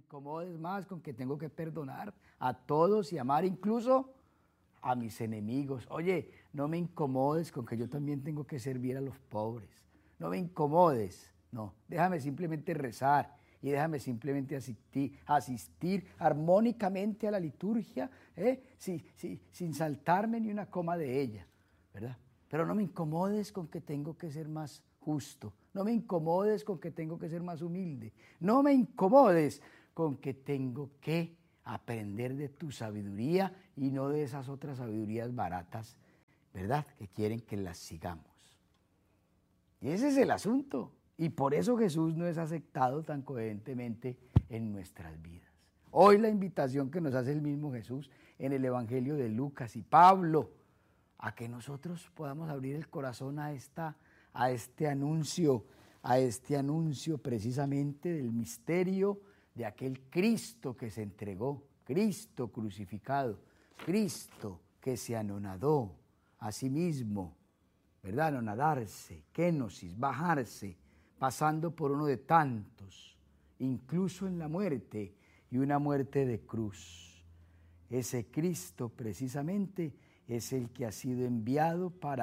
incomodes más con que tengo que perdonar a todos y amar incluso a mis enemigos. Oye, no me incomodes con que yo también tengo que servir a los pobres. No me incomodes. No, déjame simplemente rezar y déjame simplemente asistir armónicamente a la liturgia, sin saltarme ni una coma de ella, ¿verdad? Pero no me incomodes con que tengo que ser más justo. No me incomodes con que tengo que ser más humilde. No me incomodes con que tengo que aprender de tu sabiduría y no de esas otras sabidurías baratas, ¿verdad? Que quieren que las sigamos. Y ese es el asunto. Y por eso Jesús no es aceptado tan coherentemente en nuestras vidas. Hoy la invitación que nos hace el mismo Jesús en el Evangelio de Lucas y Pablo, a que nosotros podamos abrir el corazón a este anuncio precisamente del misterio de aquel Cristo que se entregó, Cristo crucificado, Cristo que se anonadó a sí mismo, ¿verdad? Anonadarse, kenosis, bajarse, pasando por uno de tantos, incluso en la muerte, y una muerte de cruz. Ese Cristo precisamente es el que ha sido enviado para